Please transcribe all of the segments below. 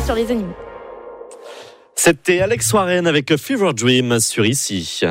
sur les animaux. C'était Alex Warren avec Fever Dream sur Ici.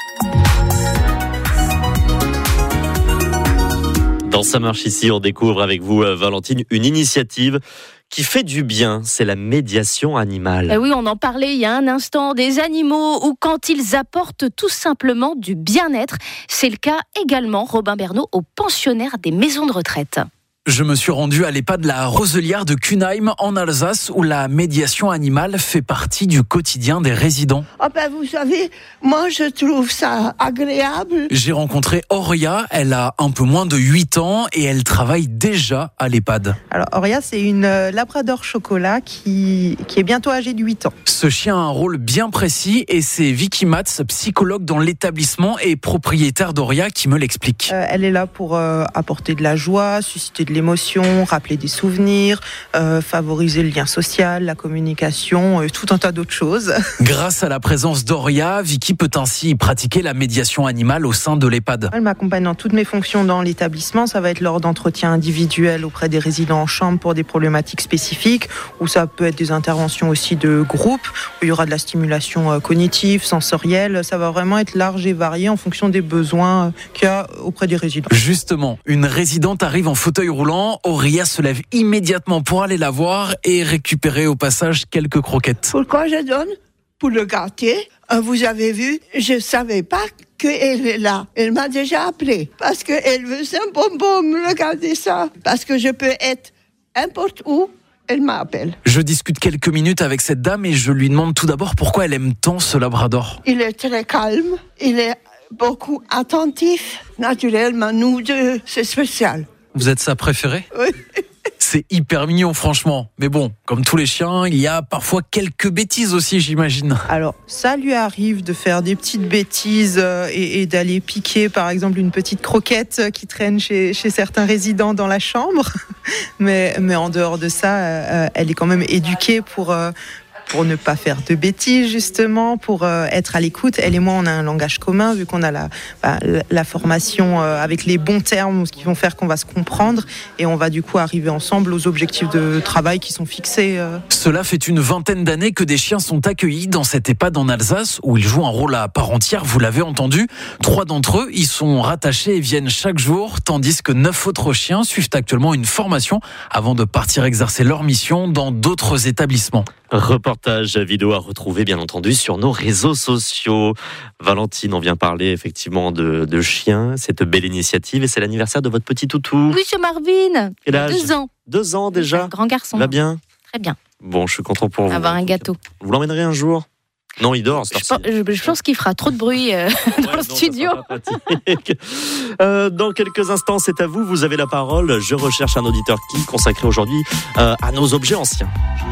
Dans Ça marche ici, on découvre avec vous, Valentine, une initiative qui fait du bien, c'est la médiation animale. Oui, on en parlait il y a un instant, des animaux ou quand ils apportent tout simplement du bien-être. C'est le cas également, Robin Bernot, aux pensionnaires des maisons de retraite. Je me suis rendu à l'EHPAD La Roselière de Cunheim en Alsace où la médiation animale fait partie du quotidien des résidents. Vous savez, moi je trouve ça agréable. J'ai rencontré Auria, elle a un peu moins de 8 ans et elle travaille déjà à l'EHPAD. Alors Auria, c'est une labrador chocolat qui est bientôt âgée de 8 ans. Ce chien a un rôle bien précis et c'est Vicky Matz, psychologue dans l'établissement et propriétaire d'Auria, qui me l'explique. Elle est là pour apporter de la joie, susciter de l'émotion, rappeler des souvenirs, favoriser le lien social, la communication, tout un tas d'autres choses. Grâce à la présence d'Auria, Vicky peut ainsi pratiquer la médiation animale au sein de l'EHPAD. Elle m'accompagne dans toutes mes fonctions dans l'établissement. Ça va être lors d'entretiens individuels auprès des résidents en chambre pour des problématiques spécifiques, ou ça peut être des interventions aussi de groupe, où il y aura de la stimulation cognitive, sensorielle. Ça va vraiment être large et varié en fonction des besoins qu'il y a auprès des résidents. Justement, une résidente arrive en fauteuil roulant. Auria se lève immédiatement pour aller la voir et récupérer au passage quelques croquettes. Pourquoi je donne? Pour le gâter. Vous avez vu, je ne savais pas qu'elle est là. Elle m'a déjà appelé parce qu'elle veut un bonbon, regardez ça. Parce que je peux être n'importe où. Elle m'appelle. Je discute quelques minutes avec cette dame et je lui demande tout d'abord pourquoi elle aime tant ce labrador. Il est très calme, il est beaucoup attentif. Naturellement, nous deux, c'est spécial. Vous êtes sa préférée ? Oui. C'est hyper mignon, franchement. Mais bon, comme tous les chiens, il y a parfois quelques bêtises aussi, j'imagine. Alors, ça lui arrive de faire des petites bêtises et d'aller piquer, par exemple, une petite croquette qui traîne chez certains résidents dans la chambre. Mais en dehors de ça, elle est quand même éduquée pour ne pas faire de bêtises, justement, pour être à l'écoute. Elle et moi, on a un langage commun, vu qu'on a la formation avec les bons termes, ce qui vont faire qu'on va se comprendre, et on va du coup arriver ensemble aux objectifs de travail qui sont fixés. Cela fait une vingtaine d'années que des chiens sont accueillis dans cette EHPAD en Alsace, où ils jouent un rôle à part entière, vous l'avez entendu. 3 d'entre eux y sont rattachés et viennent chaque jour, tandis que 9 autres chiens suivent actuellement une formation avant de partir exercer leur mission dans d'autres établissements. Reportage vidéo à retrouver bien entendu sur nos réseaux sociaux. Valentine, on vient parler effectivement de chiens, cette belle initiative, et c'est l'anniversaire de votre petit toutou. Oui, chez Marvin. Quel âge ? 2 ans. 2 ans déjà ? Un grand garçon. Va bien ? Très bien. Bon, je suis content pour vous. Avoir un gâteau. Vous l'emmènerez un jour ? Non, il dort. Je pense qu'il fera trop de bruit dans le studio. Dans quelques instants, c'est à vous. Vous avez la parole. Je recherche un auditeur qui consacré aujourd'hui à nos objets anciens.